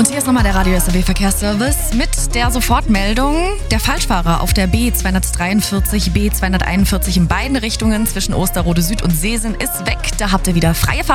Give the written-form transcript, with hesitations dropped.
Und hier ist nochmal der Radio SAW Verkehrsservice mit der Sofortmeldung. Der Falschfahrer auf der B243, B241 in beiden Richtungen zwischen Osterode Süd und Seesen ist weg. Da habt ihr wieder freie Fahrt.